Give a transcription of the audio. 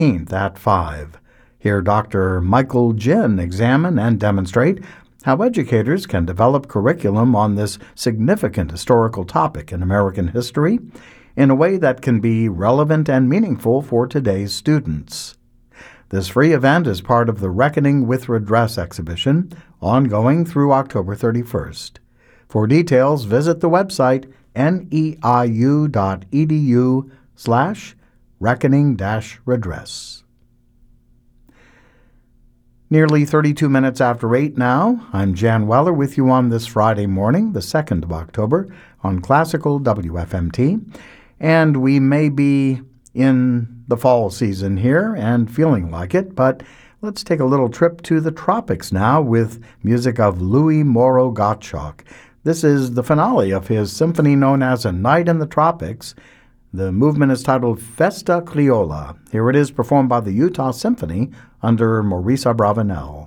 at 5. Hear Dr. Michael Jin examine and demonstrate how educators can develop curriculum on this significant historical topic in American history in a way that can be relevant and meaningful for today's students. This free event is part of the Reckoning with Redress exhibition, ongoing through October 31st. For details, visit the website neiu.edu/reckoning-redress. Nearly 32 minutes after 8 now, I'm Jan Weller with you on this Friday morning, the 2nd of October, on Classical WFMT. And we may be in the fall season here and feeling like it, but let's take a little trip to the tropics now with music of Louis Moreau Gottschalk. This is the finale of his symphony known as A Night in the Tropics. The movement is titled Festa Criolla. Here it is performed by the Utah Symphony under Maurice Abravanel.